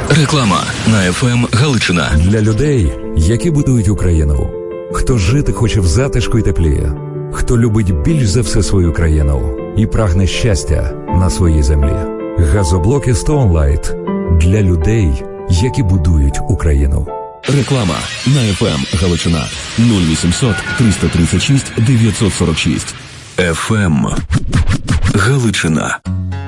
Реклама на ФМ Галичина. Для людей, які будують Україну. Хто жити хоче в затишку й теплі. Хто любить більш за все свою країну і прагне щастя на своїй землі. Газоблоки Stone Light для людей, які будують Україну. Реклама на ФМ Галичина 0800 336 946. ФМ Галичина.